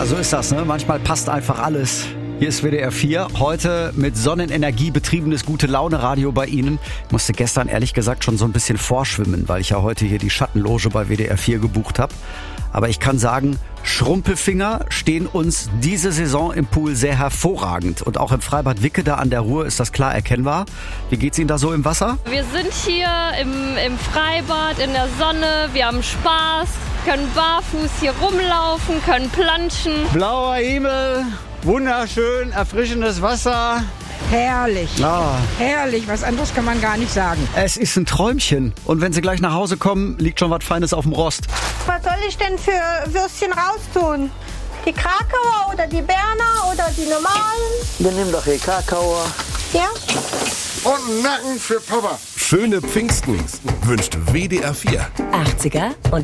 Ja, so ist das, ne? Manchmal passt einfach alles. Hier ist WDR 4, heute mit Sonnenenergie betriebenes Gute-Laune-Radio bei Ihnen. Ich musste gestern ehrlich gesagt schon so ein bisschen vorschwimmen, weil ich ja heute hier die Schattenloge bei WDR 4 gebucht habe. Aber ich kann sagen, Schrumpelfinger stehen uns diese Saison im Pool sehr hervorragend. Und auch im Freibad Wicke da an der Ruhr ist das klar erkennbar. Wie geht's Ihnen da so im Wasser? Wir sind hier im Freibad, in der Sonne, wir haben Spaß, können barfuß hier rumlaufen, können planschen. Blauer Himmel, wunderschön, erfrischendes Wasser. Herrlich, Ah. herrlich, was anderes kann man gar nicht sagen. Es ist ein Träumchen. Und wenn Sie gleich nach Hause kommen, liegt schon was Feines auf dem Rost. Was soll ich denn für Würstchen raustun? Die Krakauer oder die Berner oder die normalen? Dann nimm doch die Krakauer. Ja? Und einen Nacken für Papa. Schöne Pfingsten wünscht WDR 4. 80er und